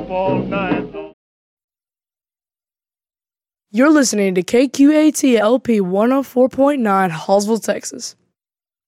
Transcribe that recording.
up all night long. You're listening to KQAT LP 104.9 Hallsville, Texas.